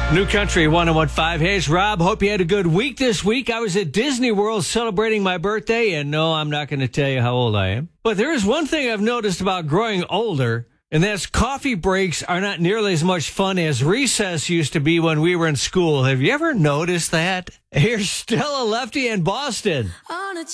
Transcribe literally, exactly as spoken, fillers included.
New Country one oh one point five. Hey, it's Rob. Hope you had a good week this week. I was at Disney World celebrating my birthday, and no, I'm not going to tell you how old I am. But there is one thing I've noticed about growing older, and that's coffee breaks are not nearly as much fun as recess used to be when we were in school. Have you ever noticed that? Here's Stella Lefty in Boston.